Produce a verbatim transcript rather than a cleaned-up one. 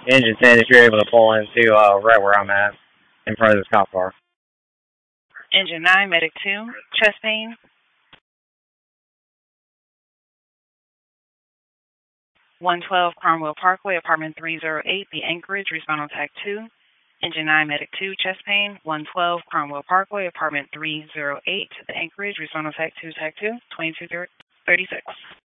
Engine ten, if you're able to pull into uh, right where I'm at, in front of this cop car. Engine nine, Medic two, chest pain. one twelve Cromwell Parkway, apartment three oh eight, The Anchorage, respond on tag two. Engine nine, Medic two, chest pain. one twelve Cromwell Parkway, apartment three oh eight, The Anchorage, respond on tag two, tag two, twenty-two thirty-six.